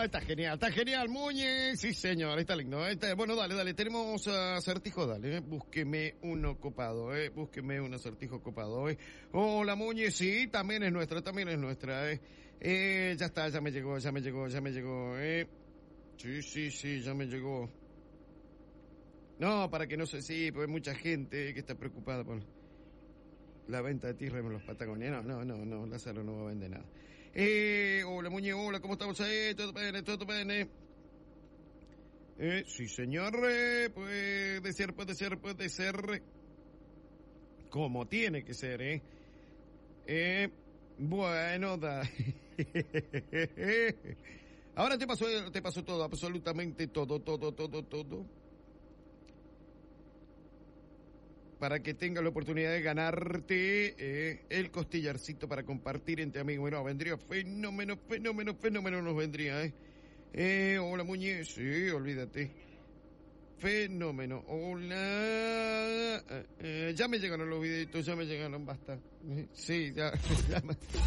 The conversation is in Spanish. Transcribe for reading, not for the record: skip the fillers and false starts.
está genial, Muñe. Sí, señor, está lindo. Bueno, dale, tenemos acertijo, dale. Búsqueme uno copado, búsqueme un acertijo copado, Hola, Muñe, sí, también es nuestra, ya está, ya me llegó, Sí, ya me llegó. No, para que no se, sí, porque hay mucha gente que está preocupada por la venta de tierra en los patagonianos. No, Lázaro no va a vender nada. Hola, Muñe, hola, ¿cómo estamos ahí? Todo bien. Sí, señor, puede ser. Como tiene que ser, bueno, Ahora te pasó todo, absolutamente todo. Para que tengas la oportunidad de ganarte el costillarcito para compartir entre amigos. Bueno, vendría fenómeno nos vendría, hola, Muñe, sí, olvídate. Fenómeno, hola. Ya me llegaron los videitos, basta. Sí, ya